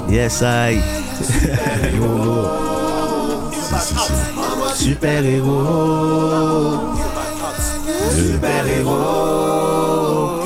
Yes, I. Super héros. Super héros.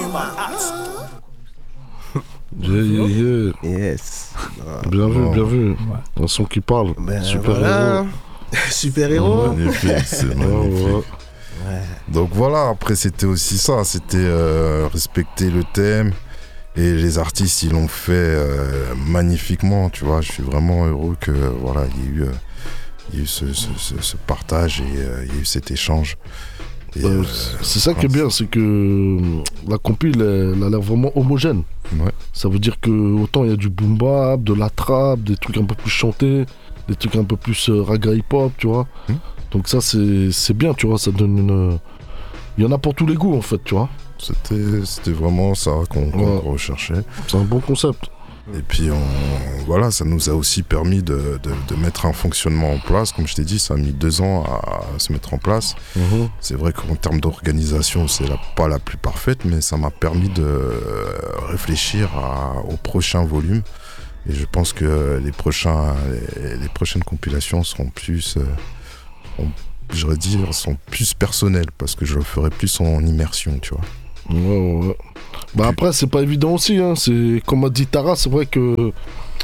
Yes. Bien vu. Un son qui parle. Super héros. Super héros. Magnifique, c'est magnifique. Ouais. Donc voilà, après c'était aussi ça, c'était respecter le thème. Et les artistes, ils l'ont fait magnifiquement, tu vois. Je suis vraiment heureux que voilà, il y ait eu ce partage et il y a eu cet échange. Et, c'est ça qui est bien, c'est que la compile, elle a l'air vraiment homogène. Ouais. Ça veut dire que autant il y a du boom bap, de la trap, des trucs un peu plus chantés, des trucs un peu plus raga hip hop, tu vois. Donc ça c'est bien, tu vois, ça donne une... Il y en a pour tous les goûts en fait, tu vois. C'était vraiment ça qu'on recherchait. C'est un bon concept. Et puis voilà, ça nous a aussi permis de mettre un fonctionnement en place. Comme je t'ai dit, ça a mis 2 ans à se mettre en place. C'est vrai qu'en termes d'organisation, c'est pas la plus parfaite, mais ça m'a permis de réfléchir au prochain volume. Et je pense que les prochaines compilations seront plus, sont plus personnelles, parce que je le ferai plus en immersion, tu vois. Ouais. Bah après c'est pas évident aussi, hein. C'est comme a dit Tara, c'est vrai que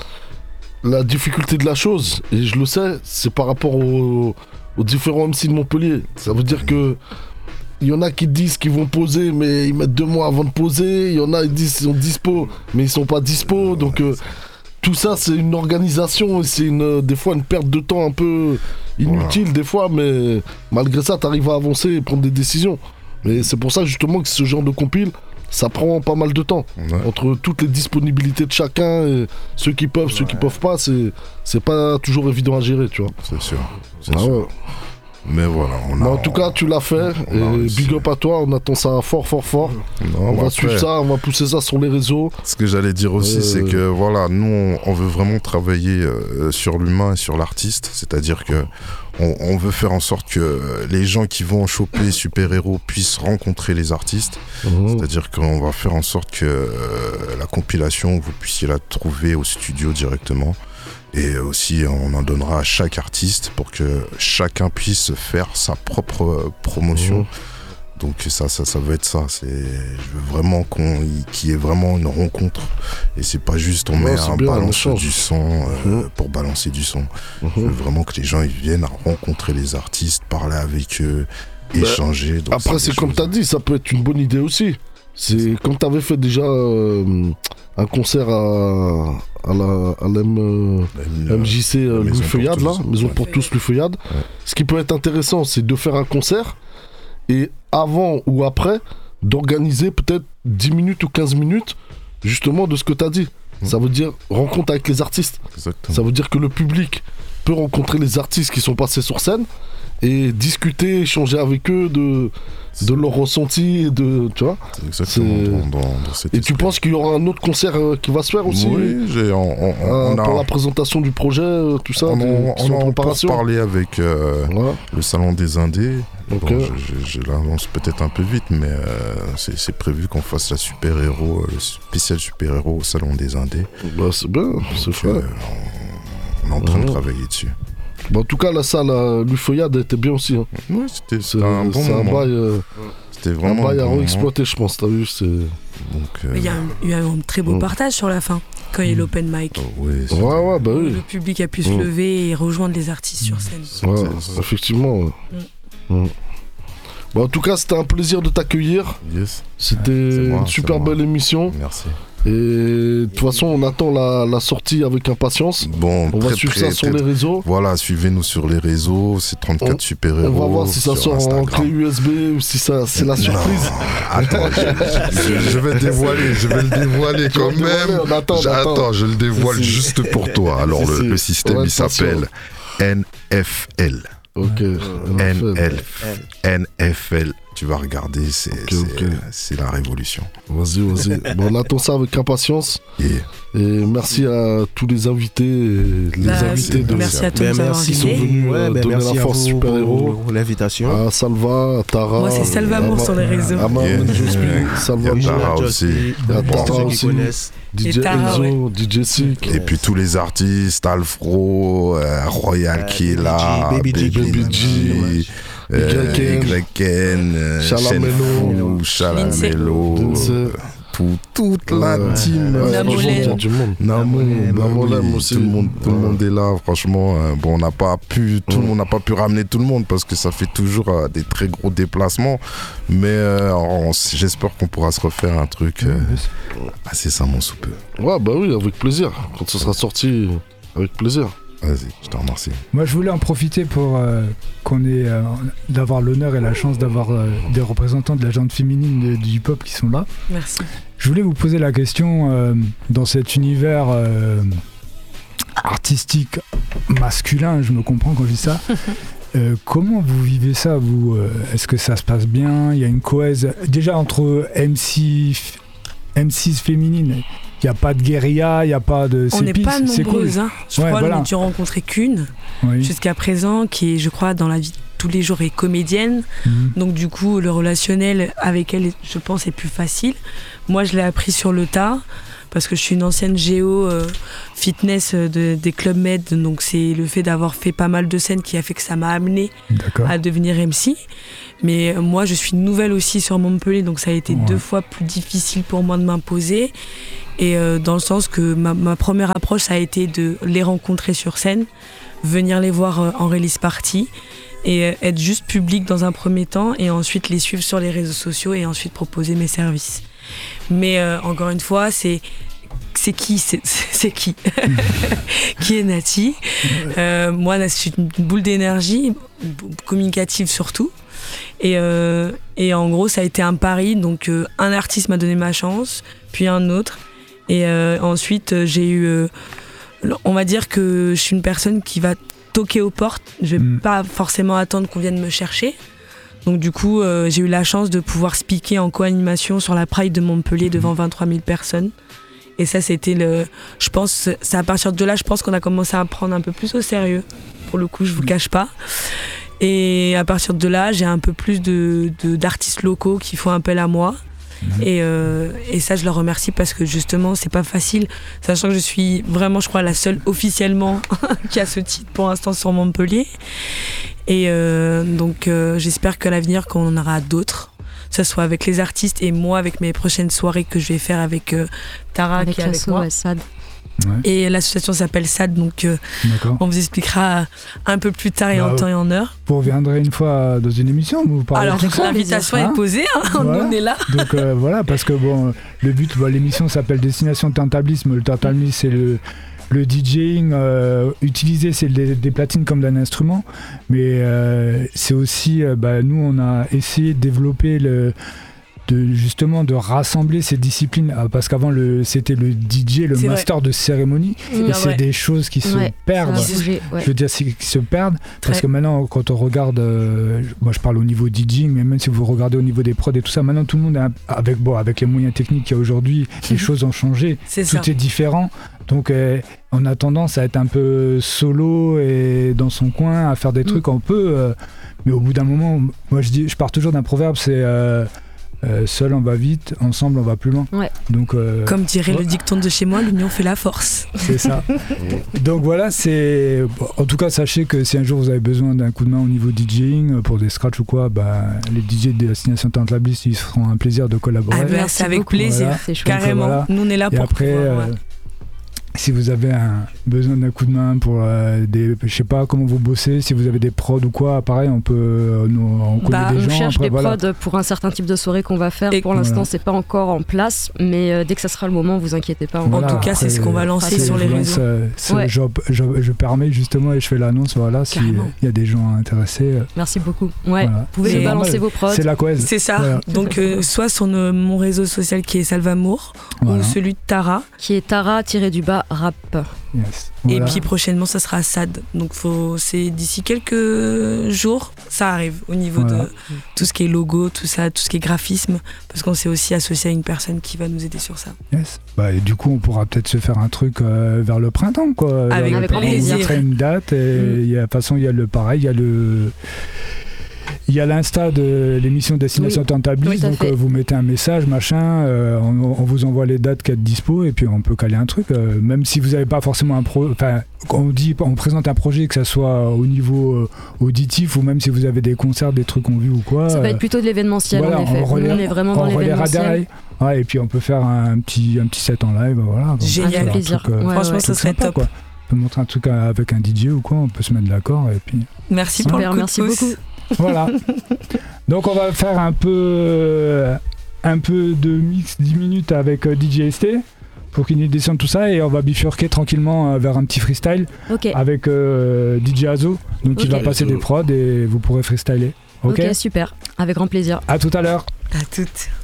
la difficulté de la chose, et je le sais, c'est par rapport aux différents MC de Montpellier. Ça veut dire que il y en a qui disent qu'ils vont poser, mais ils mettent 2 mois avant de poser. Il y en a qui disent qu'ils sont dispo, mais ils sont pas dispo. Donc tout ça c'est une organisation et c'est des fois une perte de temps un peu inutile des fois, mais malgré ça t'arrives à avancer et prendre des décisions. Mais c'est pour ça justement que ce genre de compile, ça prend pas mal de temps. Entre toutes les disponibilités de chacun, et ceux qui peuvent, ceux qui peuvent pas, c'est pas toujours évident à gérer, tu vois. C'est sûr. Ouais. Mais voilà, en tout cas, tu l'as fait, et big up à toi, on attend ça fort. On va suivre ça, on va pousser ça sur les réseaux. Ce que j'allais dire aussi, c'est que voilà, nous, on veut vraiment travailler sur l'humain et sur l'artiste, c'est-à-dire que on veut faire en sorte que les gens qui vont choper Super Héros puissent rencontrer les artistes. C'est-à-dire qu'on va faire en sorte que la compilation, vous puissiez la trouver au studio directement. Et aussi, on en donnera à chaque artiste pour que chacun puisse faire sa propre promotion. Donc ça va être ça. Je veux vraiment qu'il y ait vraiment une rencontre. Et c'est pas juste on met un balanceur du son pour balancer du son. Je veux vraiment que les gens ils viennent à rencontrer les artistes, parler avec eux, échanger. Donc après c'est comme t'as dit, ça peut être une bonne idée aussi. C'est comme t'avais fait déjà un concert à la MJC Louis Feuillade, là, Maison pour tous Louis Feuillade. Ce qui peut être intéressant, c'est de faire un concert et avant ou après, d'organiser peut-être 10 minutes ou 15 minutes justement de ce que t'as dit. Ça veut dire rencontre avec les artistes. Exactement. Ça veut dire que le public peut rencontrer les artistes qui sont passés sur scène et discuter, échanger avec eux de leur ressenti, tu vois. C'est exactement dans cet Et tu penses qu'il y aura un autre concert qui va se faire aussi? Oui, pour la présentation du projet, tout ça, on a parlé avec le Salon des Indés. Okay. Bon, je l'annonce peut-être un peu vite, mais c'est prévu qu'on fasse le spécial super-héros au Salon des Indés. Bah, c'est bien, c'est frais. On est en train de travailler dessus. Bon, en tout cas, la salle Louis Feuillade était bien aussi. Hein. Ouais, c'était un bon moment. C'était vraiment un bail à réexploiter, je pense. T'as vu, il y a eu un très beau partage sur la fin, quand il y a eu l'open mic. Oui. Le public a pu se lever et rejoindre les artistes sur scène. Ouais, effectivement. Bon, en tout cas, c'était un plaisir de t'accueillir. Yes. C'était une super belle émission. Merci. Et de toute façon, on attend la sortie avec impatience. Bon, on va suivre ça sur les réseaux. Voilà, suivez-nous sur les réseaux. C'est 34 super-héros. On va voir si ça sort en clé USB ou si ça, c'est la surprise. Attends, je vais le dévoiler quand même. Attends, je le dévoile juste pour toi. Alors, le système, il s'appelle NFL. Ok. NFL. tu vas regarder, c'est la révolution. Vas-y. Bon, on attend ça avec impatience. Et merci à tous les invités, merci à tous qui sont venus donner la force Super Héros. Pour l'invitation. À Salva, à Tara. Moi, c'est Salvamour sur les réseaux. Tara aussi. Pour ceux qui connaissent. DJ Enzo, DJ Sick. Et puis tous les artistes, Alfro, Royal qui est là, Baby G, YN, Chalamelo, toute la team. Namolem aussi. Tout le monde est là, franchement. Bon, tout le monde n'a pas pu ramener tout le monde parce que ça fait toujours des très gros déplacements. Mais j'espère qu'on pourra se refaire un truc incessamment sous peu. Ouais, bah oui, avec plaisir. Quand ce sera sorti, avec plaisir. Vas-y, je te remercie. Moi, je voulais en profiter pour d'avoir l'honneur et la chance d'avoir des représentants de la gente féminine du hip-hop qui sont là. Merci. Je voulais vous poser la question, dans cet univers artistique masculin, je me comprends quand je dis ça, comment vous vivez ça, vous est-ce que ça se passe bien? Il y a une cohèse déjà entre MC6 féminines. Il n'y a pas de guérilla, il n'y a pas de... On n'est pas nombreuses, hein. Je crois qu'on n'a dû rencontrer qu'une jusqu'à présent, qui est, je crois, dans la vie de tous les jours est comédienne. Donc du coup, le relationnel avec elle, je pense, est plus facile. Moi, je l'ai appris sur le tas, parce que je suis une ancienne géo fitness des Club Med, donc c'est le fait d'avoir fait pas mal de scènes qui a fait que ça m'a amené à devenir MC. Mais moi, je suis nouvelle aussi sur Montpellier, donc ça a été 2 fois plus difficile pour moi de m'imposer. Et dans le sens que ma première approche, ça a été de les rencontrer sur scène, venir les voir en release party et être juste public dans un premier temps et ensuite les suivre sur les réseaux sociaux et ensuite proposer mes services. Mais encore une fois, c'est qui qui Qui est Nati? Moi, je suis une boule d'énergie, communicative surtout. Et en gros, ça a été un pari. Donc, un artiste m'a donné ma chance, puis un autre. Et ensuite, j'ai eu... on va dire que je suis une personne qui va toquer aux portes. Je vais pas forcément attendre qu'on vienne me chercher. Donc du coup, j'ai eu la chance de pouvoir speaker en co-animation sur la Pride de Montpellier devant 23 000 personnes. Et ça, c'était je pense, c'est à partir de là, je pense qu'on a commencé à prendre un peu plus au sérieux. Pour le coup, je vous cache pas. Et à partir de là, j'ai un peu plus d'artistes locaux qui font appel à moi. Et ça, je leur remercie parce que justement, c'est pas facile, sachant que je suis vraiment, je crois, la seule officiellement qui a ce titre pour l'instant sur Montpellier. Et donc, j'espère qu'à l'avenir, qu'on en aura d'autres, que ce soit avec les artistes et moi, avec mes prochaines soirées que je vais faire avec Tara, qui est avec moi. SAD. Et l'association s'appelle SAD, donc on vous expliquera un peu plus tard et en temps et en heure. Vous reviendrez une fois dans une émission, vous parlez. Alors l'invitation est posée, voilà. On est là. Donc voilà, parce que bon, le but, l'émission s'appelle Destination Turntablisme. Le turntablisme, c'est le DJing, utiliser des platines comme d'un instrument, mais c'est aussi, nous on a essayé de développer justement de rassembler ces disciplines, parce qu'avant c'était le DJ, le master de cérémonie, et c'est des choses qui se perdent. Je veux dire, qui se perdent, parce que maintenant quand on regarde, moi je parle au niveau DJing, mais même si vous regardez au niveau des prods et tout ça, maintenant tout le monde avec les moyens techniques qu'il y a aujourd'hui, les choses ont changé, tout est différent. Donc on a tendance à être un peu solo et dans son coin, à faire des trucs un peu, mais au bout d'un moment, moi je pars toujours d'un proverbe, c'est seul on va vite, ensemble on va plus loin. Donc, comme dirait le dicton de chez moi, l'union fait la force. C'est ça. Donc voilà, en tout cas sachez que si un jour vous avez besoin d'un coup de main au niveau DJing, pour des scratchs ou quoi, les DJ de Destination Turntablisme, ils seront un plaisir de collaborer. C'est avec plaisir, voilà. Carrément. Donc, voilà. Nous on est là et pour après, si vous avez besoin d'un coup de main pour je sais pas comment vous bossez, si vous avez des prods ou quoi, pareil, on peut on connaît des gens. On cherche après, des prods pour un certain type de soirée qu'on va faire. Pour l'instant, c'est pas encore en place, mais dès que ça sera le moment, vous inquiétez pas. En tout cas, c'est ce qu'on va lancer sur les réseaux. Je permets justement et je fais l'annonce, voilà, s'il y a des gens intéressés. Merci beaucoup. Vous pouvez balancer vos prods. C'est la cohèse. C'est ça. Voilà. Donc soit sur mon réseau social qui est Salvamour, ou celui de Tara. Qui est Tara-du-bas rap. Yes. Voilà. Et puis prochainement, ça sera SAD. Donc c'est d'ici quelques jours, ça arrive au niveau de tout ce qui est logo, tout ça, tout ce qui est graphisme, parce qu'on s'est aussi associé à une personne qui va nous aider sur ça. Yes. Bah, et du coup, on pourra peut-être se faire un truc vers le printemps, quoi. Avec plaisir. On mettrait une date et de toute façon, il y a le pareil, il y a l'insta de l'émission Destination Tentabliss, donc vous mettez un message, machin, on vous envoie les dates qui sont dispo et puis on peut caler un truc, même si vous n'avez pas forcément un projet, enfin, on présente un projet, que ça soit au niveau auditif ou même si vous avez des concerts, des trucs en vue ou quoi. Ça va être plutôt de l'événementiel, en effet. On est vraiment dans l'événementiel. Ouais, et puis on peut faire un petit set en live, voilà. Génial, avec plaisir. Franchement, ça serait top. Quoi. On peut montrer un truc avec un DJ ou quoi, on peut se mettre d'accord et puis. Merci pour le coup de pouce. Beaucoup. Voilà. Donc on va faire un peu de mix 10 minutes avec DJ ST pour qu'il nous descende tout ça et on va bifurquer tranquillement vers un petit freestyle avec DJ Azo. Donc il va passer des prods et vous pourrez freestyler. Ok, super. Avec grand plaisir. À tout à l'heure. À toutes.